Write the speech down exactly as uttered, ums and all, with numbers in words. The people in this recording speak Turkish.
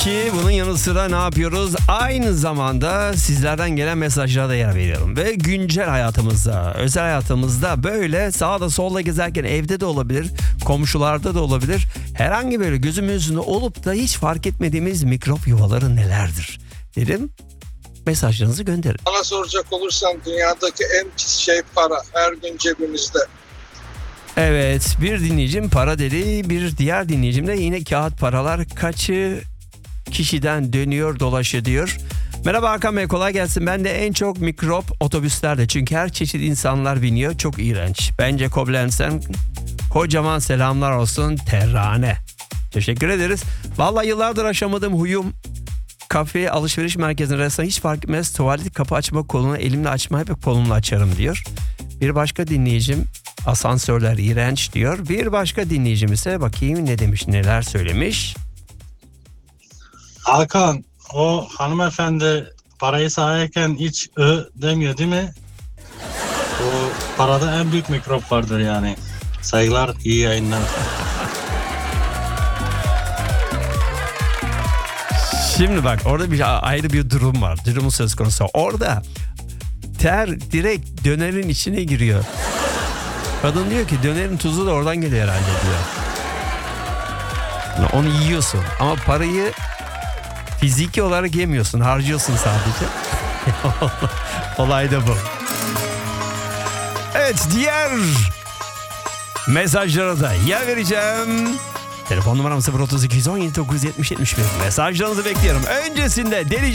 Ki bunun yanı sıra ne yapıyoruz? Aynı zamanda sizlerden gelen mesajlara da yer veriyorum. Ve güncel hayatımızda, özel hayatımızda böyle sağda solda gezerken evde de olabilir, komşularda da olabilir. Herhangi böyle gözümüzün olup da hiç fark etmediğimiz mikrop yuvaları nelerdir? Dedim, mesajlarınızı gönderin. Bana soracak olursan dünyadaki en pis şey para. Her gün cebimizde. Evet, bir dinleyicim para dedi, bir diğer dinleyicim de yine kağıt paralar kaçı kişiden dönüyor dolaşıyor diyor. Merhaba Hakan Bey, kolay gelsin. Ben de en çok mikrop otobüslerde, çünkü her çeşit insanlar biniyor, çok iğrenç. Bence Koblenz'den kocaman selamlar olsun Terrane. Teşekkür ederiz. Vallahi yıllardır aşamadığım huyum, kafe, alışveriş merkezine, restoran hiç fark etmez, tuvalet kapı açma kolunu elimle açma, hep kolumla açarım diyor. Bir başka dinleyicim asansörler iğrenç diyor. Bir başka dinleyicim ise bakayım ne demiş, neler söylemiş. Hakan, o hanımefendi parayı sayarken hiç ö demiyor değil mi? O parada en büyük mikrop vardır yani. Saygılar, iyi yayınlar. Şimdi bak, orada bir ayrı bir durum var. Durumun söz konusu. Orada ter direkt dönerin içine giriyor. Kadın diyor ki dönerin tuzu da oradan geliyor herhalde diyor. Yani onu yiyorsun ama parayı fiziki olarak yemiyorsun, harcıyorsun sadece. Olay da bu. Evet, diğer mesajlara da yer vereceğim. Telefon numaram sıfır otuz iki yüz on yedi dokuz yüz yetmiş yetmiş bir. Mesajlarınızı bekliyorum. Öncesinde deli